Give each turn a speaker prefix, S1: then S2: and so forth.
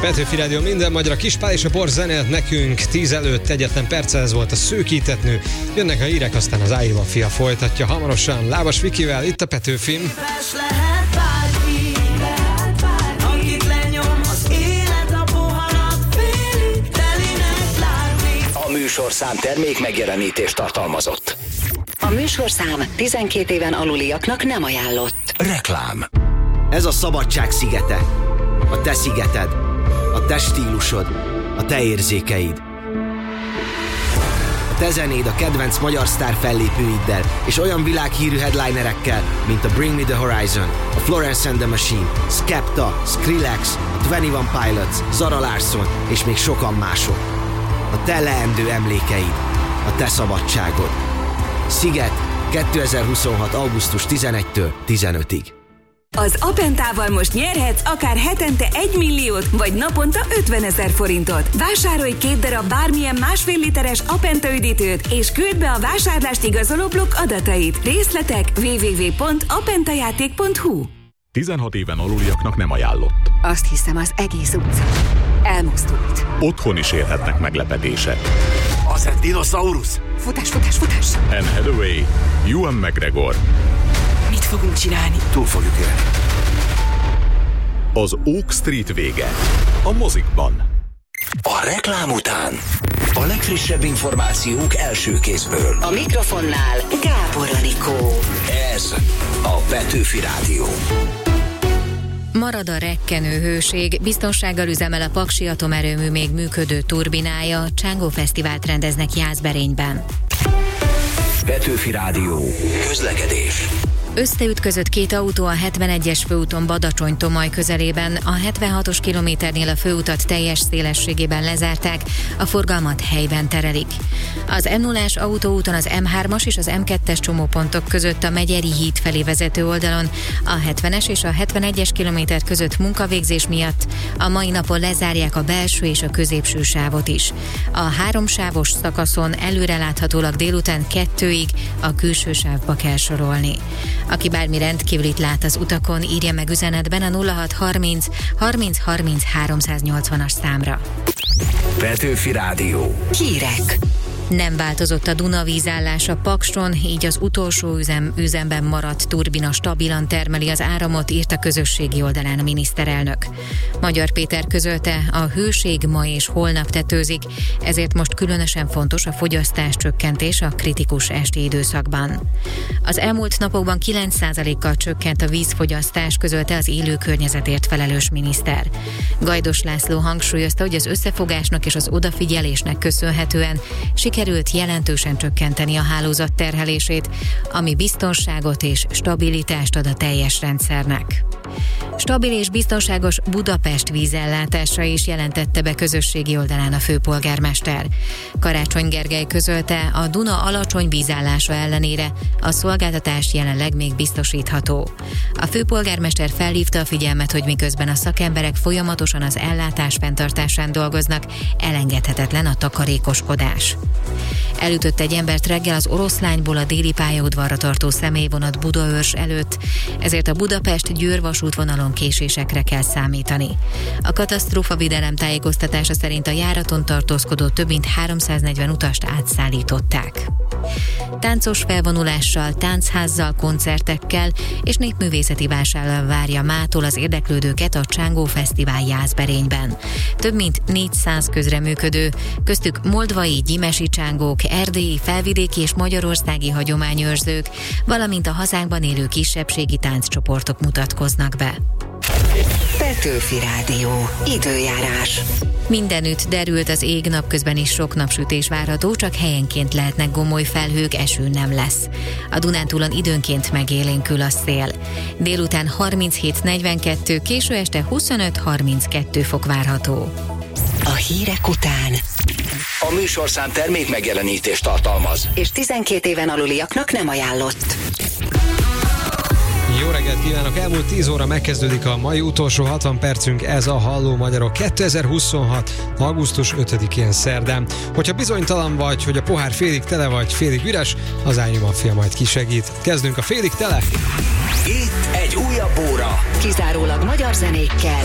S1: Petőfi Rádió, minden magyar, a Kispál és a Bor zenélt nekünk 10 előtt, egyetlen perce, ez volt a Szőkítetnő. Jönnek a hírek, aztán az Ái Mafia folytatja hamarosan Lábas Vikivel, itt a Petőfin.
S2: A műsorszám termék megjelenítést tartalmazott.
S3: A műsorszám 12 éven aluliaknak nem ajánlott.
S2: Reklám.
S4: Ez a szabadság szigete. A te szigeted. A te stílusod. A te érzékeid. A te zenéd a kedvenc magyar sztár fellépőiddel és olyan világhírű headlinerekkel, mint a Bring Me The Horizon, a Florence and the Machine, Skepta, Skrillex, a 21 Pilots, Zara Larsson és még sokan mások. A te leendő emlékeid. A te szabadságod. Sziget 2026. augusztus 11-től 15-ig.
S5: Az Apentával most nyerhetsz akár hetente 1 milliót, vagy naponta 50 000 forintot. Vásárolj 2 darab bármilyen 1,5 literes Apenta üdítőt, és küld be a vásárlást igazoló blokk adatait. Részletek www.apentajáték.hu.
S6: 16 éven aluliaknak nem ajánlott.
S5: Azt hiszem, az egész utca elmozdult.
S6: Otthon is érhetnek meglepetések.
S2: Az egy dinoszaurusz.
S5: Futás, futás, futás!
S6: Anne Hathaway, Ewan McGregor.
S5: Mit fogunk csinálni?
S2: Túl fogjuk élni.
S6: Az Oak Street vége. A mozikban.
S2: A reklám után a legfrissebb információk első kézből.
S3: A mikrofonnál Gábor Anikó.
S2: Ez a Petőfi Rádió.
S7: Marad a rekkenő hőség, biztonsággal üzemel a Paksi atomerőmű még működő turbinája, Csángó Fesztivált rendeznek Jászberényben.
S2: Petőfi Rádió. Közlekedés.
S7: Összeütközött 2 autó a 71-es főúton Badacsony-Tomaj közelében, a 76-os kilométernél a főutat teljes szélességében lezárták, a forgalmat helyben terelik. Az M0-ás autóúton az M3-as és az M2-es csomópontok között a Megyeri híd felé vezető oldalon, a 70-es és a 71-es kilométer között munkavégzés miatt a mai napon lezárják a belső és a középső sávot is. A 3 sávos szakaszon előreláthatólag délután 2-ig a külső sávba kell sorolni. Aki bármi rendkívülit lát az utakon, írja meg üzenetben a 0630 30 30 380-as számra.
S2: Petőfi Rádió.
S3: Hírek.
S7: Nem változott a Duna vízállása Pakson, így az utolsó üzemben maradt turbina stabilan termeli az áramot, írt a közösségi oldalán a miniszterelnök. Magyar Péter közölte, a hőség ma és holnap tetőzik, ezért most különösen fontos a fogyasztás csökkentés a kritikus esti időszakban. Az elmúlt napokban 9%-kal csökkent a vízfogyasztás, közölte az élő környezetért felelős miniszter. Gajdos László hangsúlyozta, hogy az összefogásnak és az odafigyelésnek köszönhetően sikerült jelentősen csökkenteni a hálózat terhelését, ami biztonságot és stabilitást ad a teljes rendszernek. Stabil és biztonságos Budapest vízellátása is jelentette be közösségi oldalán a főpolgármester. Karácsony Gergely közölte, a Duna alacsony vízállása ellenére a szolgáltatás jelenleg még biztosítható. A főpolgármester felhívta a figyelmet, hogy miközben a szakemberek folyamatosan az ellátás fenntartásán dolgoznak, elengedhetetlen a takarékoskodás. Elütött egy embert reggel az Oroszlányból a déli pályaudvarra tartó személyvonat Budaörs előtt, ezért a Budapest-Győr vasútvonalon késésekre kell számítani. A katasztrófavédelem tájékoztatása szerint a járaton tartózkodó több mint 340 utast átszállították. Táncos felvonulással, táncházzal, koncertekkel és népművészeti vásállal várja mától az érdeklődőket a Csángó Fesztivál Jászberényben. Több mint 400 közreműködő, köztük moldvai, gyimesi csángók, erdélyi, felvidéki és magyarországi hagyományőrzők, valamint a hazánkban élő kisebbségi tánccsoportok mutatkoznak be.
S3: Petőfi Rádió. Időjárás.
S7: Mindenütt derült az ég, napközben is sok napsütés várható, csak helyenként lehetnek gomoly felhők, eső nem lesz. A Dunántúlon időnként megélénkül a szél. Délután 37-42, késő este 25-32 fok várható.
S3: A hírek után
S2: A műsorszám termék megjelenítést tartalmaz.
S3: és 12 éven aluliaknak nem ajánlott.
S1: Jó reggelt kívánok! Elmúlt 10 óra megkezdődik a mai utolsó 60 percünk, ez a Halló Magyarok 2026. augusztus 5-én szerdán. Hogyha bizonytalan vagy, hogy a pohár félig tele vagy félig üres, az Ái Mafia majd kisegít. Kezdünk a félig tele.
S2: Itt egy újabb óra.
S3: Kizárólag magyar zenékkel.